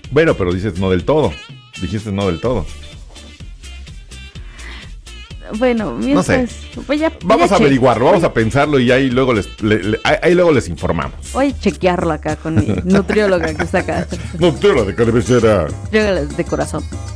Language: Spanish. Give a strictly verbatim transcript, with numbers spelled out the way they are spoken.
Bueno, pero dices no del todo. Dijiste no del todo. Bueno, No sé. mientras... Voy a, voy Vamos a che- averiguarlo, vamos voy- a pensarlo y ahí luego les, le- le- ahí ahí luego les informamos. Voy a chequearlo acá con mi nutrióloga que está acá. No te lo de cabecera. Nutrióloga de corazón.